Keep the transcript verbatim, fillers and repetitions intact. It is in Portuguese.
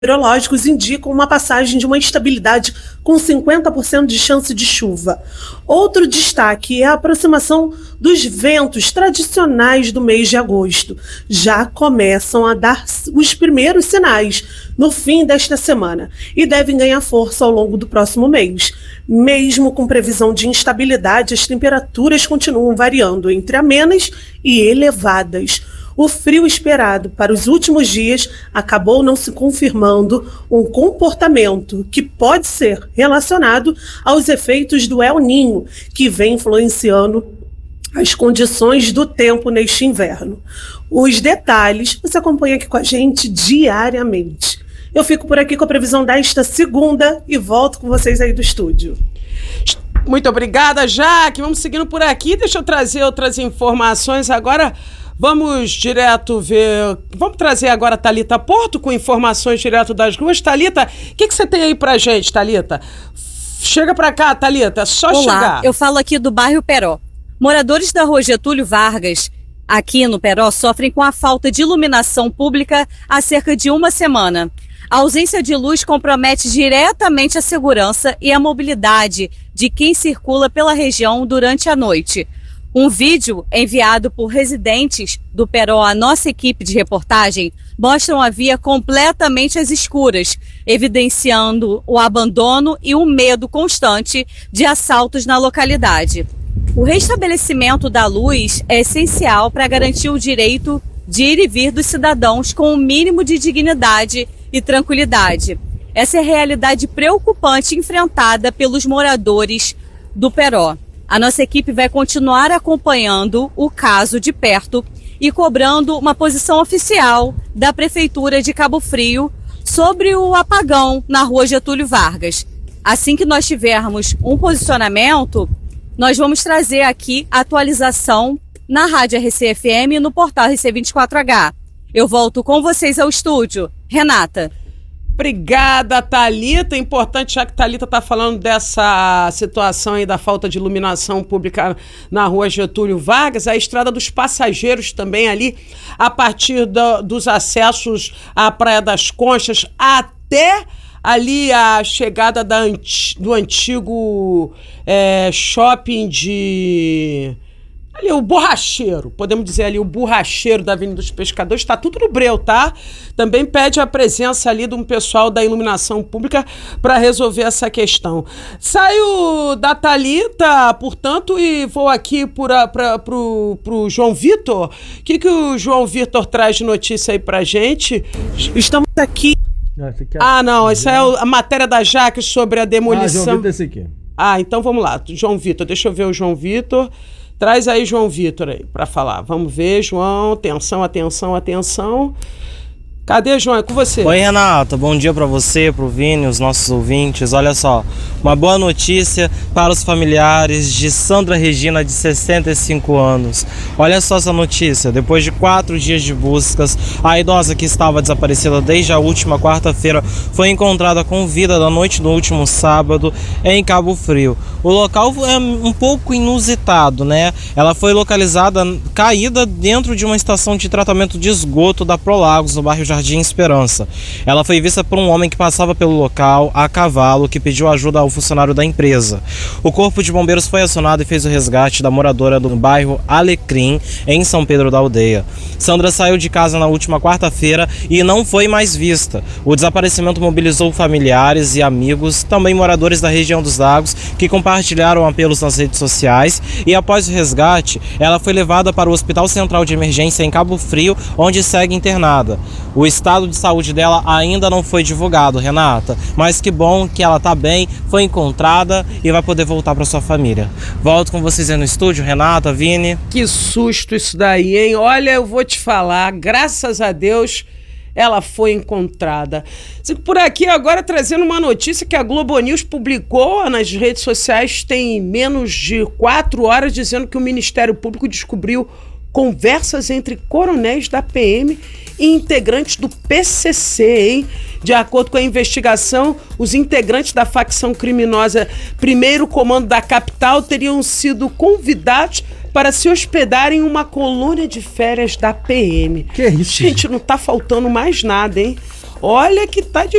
meteorológicos indicam uma passagem de uma instabilidade com cinquenta por cento de chance de chuva. Outro destaque é a aproximação dos ventos tradicionais do mês de agosto. Já começam a dar os primeiros sinais no fim desta semana e devem ganhar força ao longo do próximo mês. Mesmo com previsão de instabilidade, as temperaturas continuam variando entre amenas e elevadas. O frio esperado para os últimos dias acabou não se confirmando, um comportamento que pode ser relacionado aos efeitos do El Niño, que vem influenciando as condições do tempo neste inverno. Os detalhes você acompanha aqui com a gente diariamente. Eu fico por aqui com a previsão desta segunda e volto com vocês aí do estúdio. Muito obrigada, Jaque. Vamos seguindo por aqui. Deixa eu trazer outras informações agora. Vamos direto ver... Vamos trazer agora a Thalita Porto com informações direto das ruas. Thalita, o que, que você tem aí pra gente, Thalita? Chega pra cá, Thalita, é só Olá, chegar. Eu falo aqui do bairro Peró. Moradores da rua Getúlio Vargas, aqui no Peró, sofrem com a falta de iluminação pública há cerca de uma semana. A ausência de luz compromete diretamente a segurança e a mobilidade de quem circula pela região durante a noite. Um vídeo enviado por residentes do Peró à nossa equipe de reportagem mostra a via completamente às escuras, evidenciando o abandono e o medo constante de assaltos na localidade. O restabelecimento da luz é essencial para garantir o direito de ir e vir dos cidadãos com o mínimo de dignidade e tranquilidade. Essa é a realidade preocupante enfrentada pelos moradores do Peró. A nossa equipe vai continuar acompanhando o caso de perto e cobrando uma posição oficial da Prefeitura de Cabo Frio sobre o apagão na rua Getúlio Vargas. Assim que nós tivermos um posicionamento, nós vamos trazer aqui a atualização na Rádio R C F M e no portal R C vinte e quatro H. Eu volto com vocês ao estúdio. Renata. Obrigada, Thalita. Importante, já que Thalita está falando dessa situação aí da falta de iluminação pública na rua Getúlio Vargas, a Estrada dos Passageiros também ali, a partir do, dos acessos à Praia das Conchas até ali a chegada da, do antigo é, shopping de... Ali, o borracheiro, podemos dizer ali, o borracheiro da Avenida dos Pescadores, está tudo no breu, tá? Também pede a presença ali de um pessoal da iluminação pública para resolver essa questão. Saio da Thalita, portanto, e vou aqui para o João Vitor. O que, que o João Vitor traz de notícia aí pra gente? Estamos aqui... Ah, não, essa é a matéria da Jaque sobre a demolição. Ah, João Vitor, esse aqui. Ah, então vamos lá, João Vitor, deixa eu ver o João Vitor. Traz aí João Vitor aí para falar. Vamos ver, João. Atenção, atenção, atenção. Cadê, João? É com você. Oi, Renata. Bom dia para você, pro Vini, os nossos ouvintes. Olha só, uma boa notícia para os familiares de Sandra Regina, de sessenta e cinco anos. Olha só essa notícia. Depois de quatro dias de buscas, a idosa que estava desaparecida desde a última quarta-feira foi encontrada com vida da noite do último sábado em Cabo Frio. O local é um pouco inusitado, né? Ela foi localizada caída dentro de uma estação de tratamento de esgoto da Prolagos, no bairro Jardim Esperança. Ela foi vista por um homem que passava pelo local a cavalo, que pediu ajuda ao funcionário da empresa. O corpo de bombeiros foi acionado e fez o resgate da moradora do bairro Alecrim, em São Pedro da Aldeia. Sandra saiu de casa na última quarta-feira e não foi mais vista. O desaparecimento mobilizou familiares e amigos, também moradores da região dos Lagos, que compartilharam apelos nas redes sociais, e após o resgate, ela foi levada para o Hospital Central de Emergência em Cabo Frio, onde segue internada. O estado de saúde dela ainda não foi divulgado, Renata, mas que bom que ela está bem, foi encontrada e vai poder voltar para sua família. Volto com vocês aí no estúdio, Renata, Vini. Que susto isso daí, hein? Olha, eu vou te falar, graças a Deus ela foi encontrada. Por aqui agora trazendo uma notícia que a Globo News publicou nas redes sociais tem menos de quatro horas, dizendo que o Ministério Público descobriu conversas entre coronéis da P M e integrantes do P C C, hein? De acordo com a investigação, os integrantes da facção criminosa Primeiro Comando da Capital teriam sido convidados para se hospedar em uma colônia de férias da P M. Que isso? Gente, não tá faltando mais nada, hein? Olha que tá